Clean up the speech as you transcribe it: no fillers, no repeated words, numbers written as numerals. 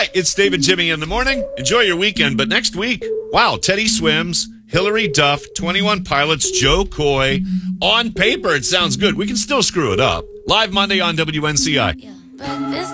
right, it's Dave and Jimmy in the morning. Enjoy your weekend, but next week, wow, Teddy Swims, Hillary Duff, 21 Pilots, Joe Coy. On paper, it sounds good. We can still screw it up. Live Monday on WNCI. Yeah, but this